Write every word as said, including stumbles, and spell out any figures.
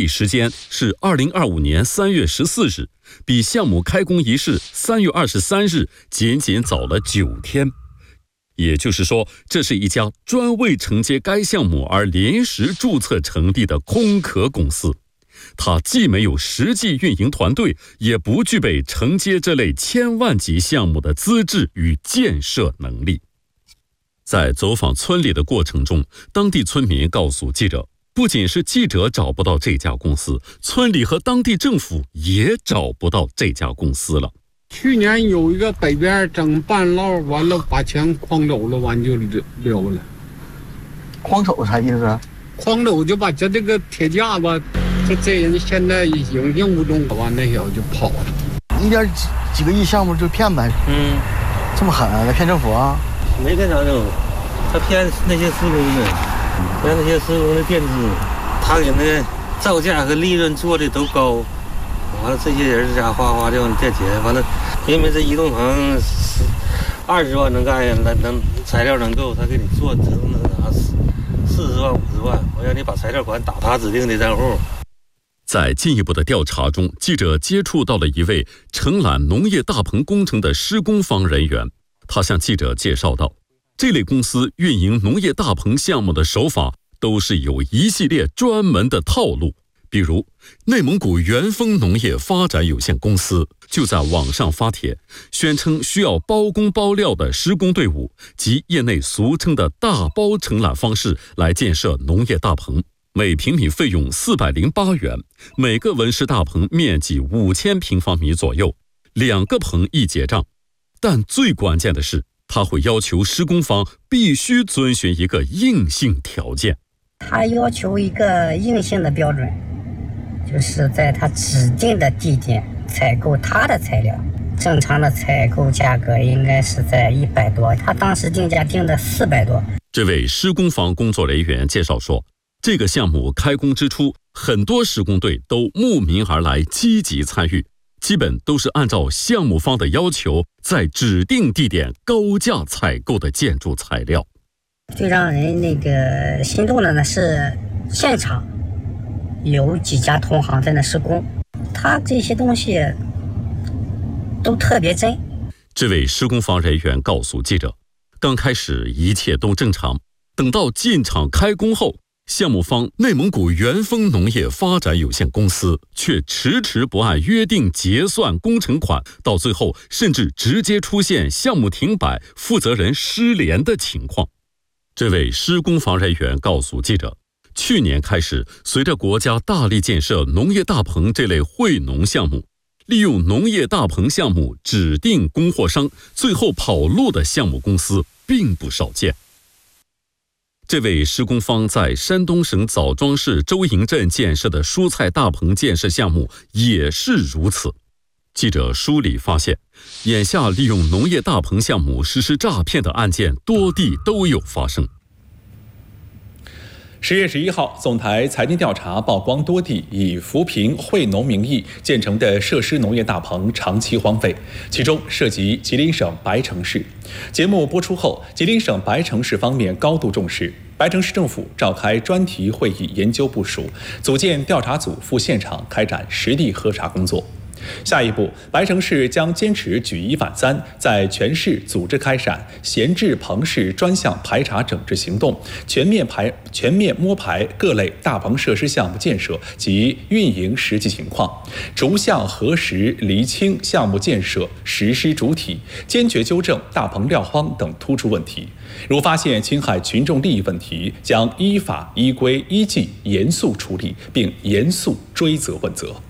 时间是二零二五年三月十四日，比项目开工仪式三月二十三日仅仅早了九天。也就是说，这是一家专为承接该项目而临时注册成立的空壳公司。它既没有实际运营团队，也不具备承接这类千万级项目的资质与建设能力。在走访村里的过程中，当地村民告诉记者，不仅是记者找不到这家公司，村里和当地政府也找不到这家公司了。 去年有一个北边整半道，完了把钱诓走了，完就溜了。 诓走啥意思？ 诓走就把这这个铁架子，这这人现在影响不中，完那小子就跑了。 一点几几个亿项目就骗呗？嗯，这么狠啊？来骗政府啊？ 没骗啥政府，他骗那些施工的，骗那些施工的垫资，他给那个造价和利润做的都高。完了，这些人家哗哗就垫钱，完了，因为这一栋房二十万能干呀，能能材料能够，他给你做成那啥四十万五十万，我让你把材料款打他指定的账户。 在进一步的调查中，记者接触到了一位承揽农业大棚工程的施工方人员，他向记者介绍到，这类公司运营农业大棚项目的手法都是有一系列专门的套路。比如，内蒙古元丰农业发展有限公司就在网上发帖，宣称需要包工包料的施工队伍及业内俗称的大包承揽方式来建设农业大棚，每平米费用四百零八元，每个温室大棚面积五千平方米左右，两个棚一结账。但最关键的是，他会要求施工方必须遵循一个硬性条件。 他要求一个硬性的标准，就是在他指定的地点采购他的材料，正常的采购价格应该是在一百多，他当时定价定的四百多。 这位施工方工作人员介绍说，这个项目开工之初，很多施工队都慕名而来，积极参与，基本都是按照项目方的要求，在指定地点高价采购的建筑材料。 最让人那个心动的呢是现场有几家同行在那施工，他这些东西都特别真。 这位施工方人员告诉记者，刚开始一切都正常，等到进场开工后，项目方内蒙古元丰农业发展有限公司却迟迟不按约定结算工程款，到最后甚至直接出现项目停摆、负责人失联的情况。这位施工方人员告诉记者，去年开始，随着国家大力建设农业大棚这类惠农项目，利用农业大棚项目指定供货商最后跑路的项目公司并不少见。这位施工方在山东省枣庄市周营镇建设的蔬菜大棚建设项目也是如此。记者梳理发现，眼下利用农业大棚项目实施诈骗的案件多地都有发生。 十月十一号，总台财经调查曝光多地以扶贫惠农名义建成的设施农业大棚长期荒废，其中涉及吉林省白城市。节目播出后，吉林省白城市方面高度重视，白城市政府召开专题会议研究部署，组建调查组赴现场开展实地核查工作。下一步，白城市将坚持举一反三，在全市组织开展闲置棚室专项排查整治行动，全面排全面摸排各类大棚设施项目建设及运营实际情况，逐项核实厘清项目建设实施主体，坚决纠正大棚撂荒等突出问题。如发现侵害群众利益问题，将依法依规依纪严肃处理，并严肃追责问责。